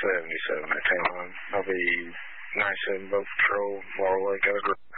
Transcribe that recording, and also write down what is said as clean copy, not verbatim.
77 at Town Line. I'll be 97 Boat Patrol, Waterway, got a